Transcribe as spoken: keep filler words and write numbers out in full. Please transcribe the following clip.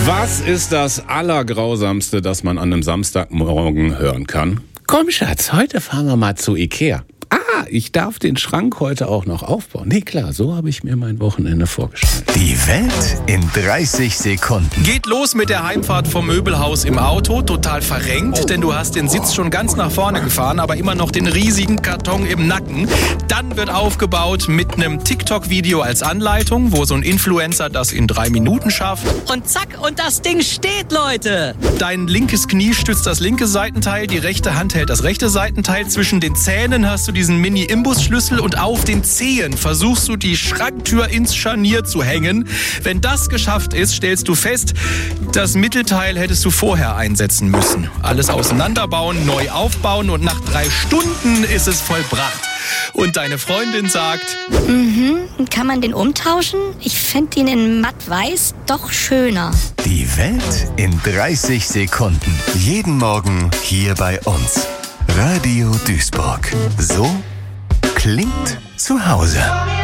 Was ist das Allergrausamste, das man an einem Samstagmorgen hören kann? Komm, Schatz, heute fahren wir mal zu Ikea. Ah, ich darf den Schrank heute auch noch aufbauen. Nee, klar, so habe ich mir mein Wochenende vorgestellt. Die Welt in dreißig Sekunden. Geht los mit der Heimfahrt vom Möbelhaus im Auto, total verrenkt, denn du hast den Sitz schon ganz nach vorne gefahren, aber immer noch den riesigen Karton im Nacken. Dann wird aufgebaut mit einem TikTok-Video als Anleitung, wo so ein Influencer das in drei Minuten schafft. Und zack, und das Ding steht, Leute! Dein linkes Knie stützt das linke Seitenteil, die rechte Hand hält das rechte Seitenteil. Zwischen den Zähnen hast du diesen Mini-Imbusschlüssel und auf den Zehen versuchst du die Schranktür ins Scharnier zu hängen. Wenn das geschafft ist, stellst du fest, das Mittelteil hättest du vorher einsetzen müssen. Alles auseinanderbauen, neu aufbauen und nach drei Stunden ist es vollbracht. Und deine Freundin sagt: Mhm, kann man den umtauschen? Ich fände ihn in matt-weiß doch schöner. Die Welt in dreißig Sekunden. Jeden Morgen hier bei uns. Radio Duisburg. So klingt zu Hause.